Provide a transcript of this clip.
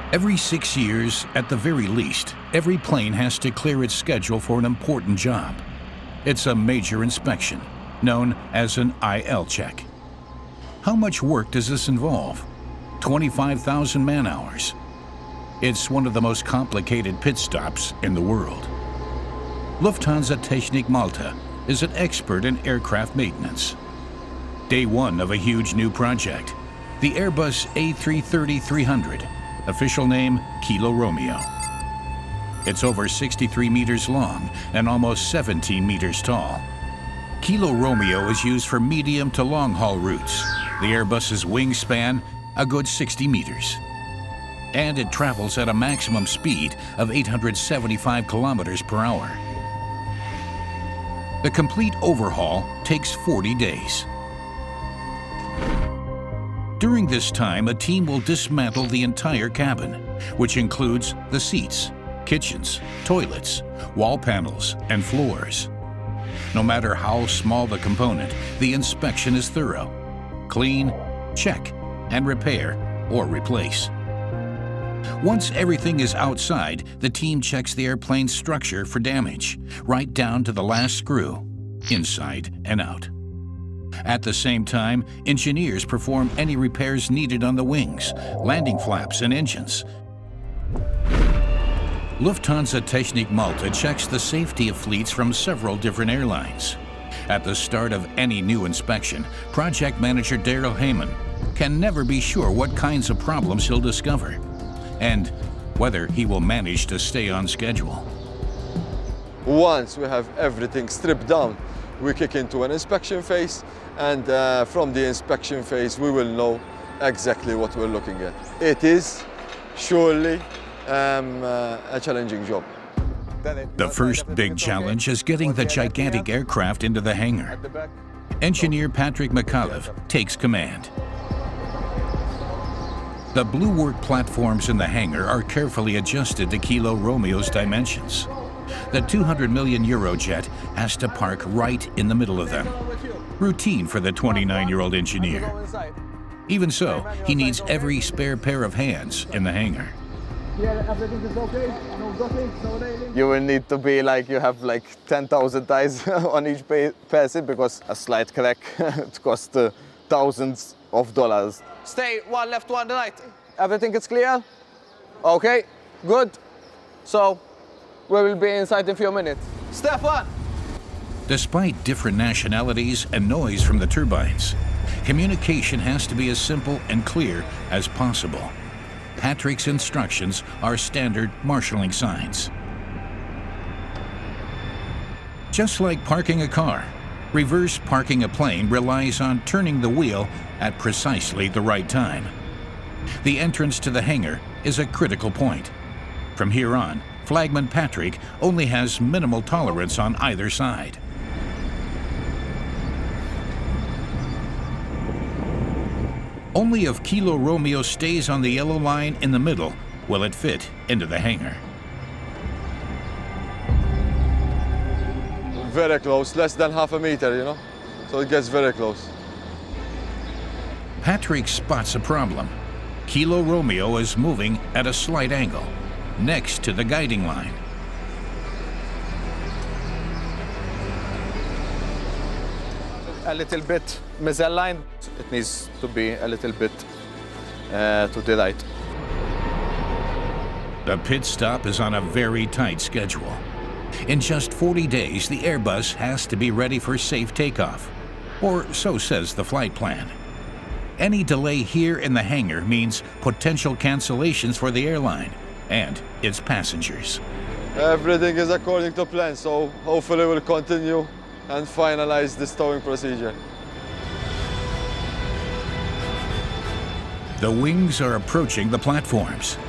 Every 6 years, at the very least, every plane has to clear its schedule for an important job. It's a major inspection, known as an IL check. How much work does this involve? 25,000 man-hours. It's one of the most complicated pit stops in the world. Lufthansa Technik Malta is an expert in aircraft maintenance. Day one of a huge new project, the Airbus A330-300, official name Kilo Romeo. It's over 63 meters long and almost 17 meters tall. Kilo Romeo is used for medium to long-haul routes. The Airbus's wingspan a good 60 meters. And it travels at a maximum speed of 875 kilometers per hour. The complete overhaul takes 40 days. During this time, a team will dismantle the entire cabin, which includes the seats, kitchens, toilets, wall panels, and floors. No matter how small the component, the inspection is thorough. Clean, check, and repair or replace. Once everything is outside, the team checks the airplane's structure for damage, right down to the last screw, inside and out. At the same time, engineers perform any repairs needed on the wings, landing flaps, and engines. Lufthansa Technik Malta checks the safety of fleets from several different airlines. At the start of any new inspection, project manager Daryl Heyman can never be sure what kinds of problems he'll discover and whether he will manage to stay on schedule. Once we have everything stripped down, we kick into an inspection phase, and from the inspection phase we will know exactly what we're looking at. It is surely a challenging job. The first big challenge is getting the gigantic aircraft into the hangar. Engineer Patrick McAuliffe takes command. The blue work platforms in the hangar are carefully adjusted to Kilo Romeo's dimensions. The 200 million euro jet has to park right in the middle of them. Routine for the 29-year-old engineer. Even so, he needs every spare pair of hands in the hangar. You will need to be like, you have like 10,000 eyes on each person, because a slight crack it costs thousands of dollars. Stay one left, one right. Everything is clear? Okay, good. So we will be inside in a few minutes. Step one. Despite different nationalities and noise from the turbines, communication has to be as simple and clear as possible. Patrick's instructions are standard marshalling signs. Just like parking a car, reverse parking a plane relies on turning the wheel at precisely the right time. The entrance to the hangar is a critical point. From here on, Flagman Patrick only has minimal tolerance on either side. Only if Kilo Romeo stays on the yellow line in the middle will it fit into the hangar. Very close, less than half a meter, you know? So it gets very close. Patrick spots a problem. Kilo Romeo is moving at a slight angle, next to the guiding line. A little bit misaligned. It needs to be a little bit to the right. The pit stop is on a very tight schedule. In just 40 days, the Airbus has to be ready for safe takeoff, or so says the flight plan. Any delay here in the hangar means potential cancellations for the airline and its passengers. Everything is according to plan, so hopefully we'll continue and finalize the towing procedure. The wings are approaching the platforms.